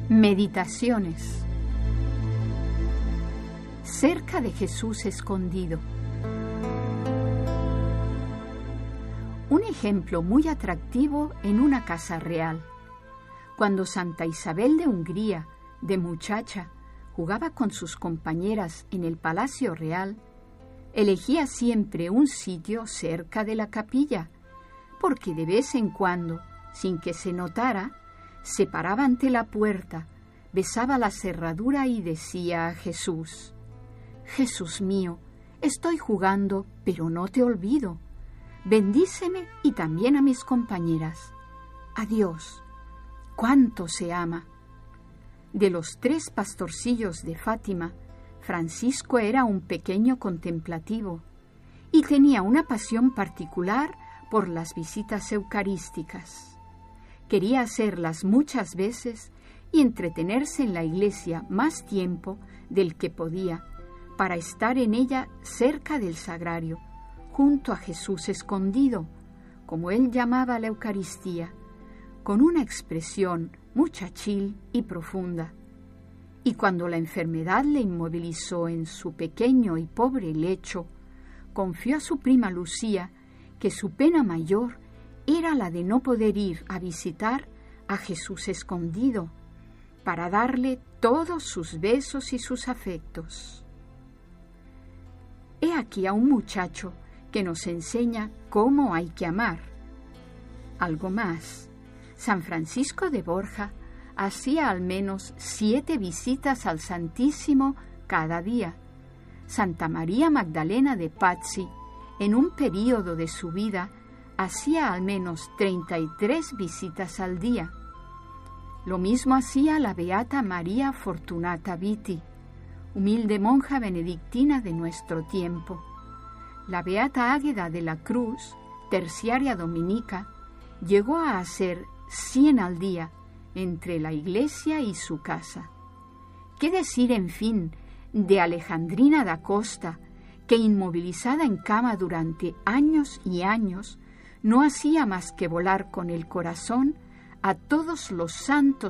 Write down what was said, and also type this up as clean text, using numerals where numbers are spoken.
Meditaciones. Cerca de Jesús escondido. Un ejemplo muy atractivo en una casa real. Cuando Santa Isabel de Hungría, de muchacha, jugaba con sus compañeras en el Palacio Real, elegía siempre un sitio cerca de la capilla, porque de vez en cuando, sin que se notara, se paraba ante la puerta, besaba la cerradura y decía a Jesús: «Jesús mío, estoy jugando, pero no te olvido. Bendíceme y también a mis compañeras. Adiós». ¡Cuánto se ama! De los 3 pastorcillos de Fátima, Francisco era un pequeño contemplativo y tenía una pasión particular por las visitas eucarísticas. Quería hacerlas muchas veces y entretenerse en la iglesia más tiempo del que podía, para estar en ella cerca del sagrario, junto a Jesús escondido, como él llamaba la Eucaristía, con una expresión muchachil y profunda. Y cuando la enfermedad le inmovilizó en su pequeño y pobre lecho, confió a su prima Lucía que su pena mayor era la de no poder ir a visitar a Jesús escondido, para darle todos sus besos y sus afectos. He aquí a un muchacho que nos enseña cómo hay que amar. Algo más, San Francisco de Borja hacía al menos 7 visitas al Santísimo cada día. Santa María Magdalena de Pazzi, en un período de su vida, hacía al menos 33 visitas al día. Lo mismo hacía la beata María Fortunata Viti, humilde monja benedictina de nuestro tiempo. La beata Águeda de la Cruz, terciaria dominica, llegó a hacer 100 al día entre la iglesia y su casa. ¿Qué decir, en fin, de Alejandrina da Costa, que inmovilizada en cama durante años y años, no hacía más que volar con el corazón a todos los santos